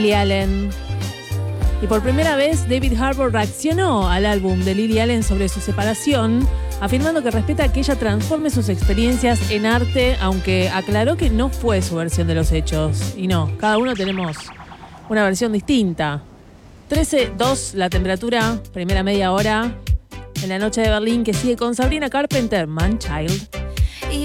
Lily Allen. Y por primera vez, David Harbour reaccionó al álbum de Lily Allen sobre su separación, afirmando que respeta que ella transforme sus experiencias en arte, aunque aclaró que no fue su versión de los hechos. Y no, cada uno tenemos una versión distinta. 13:2 la temperatura, primera media hora, en la noche de Berlín, que sigue con Sabrina Carpenter, Man Child.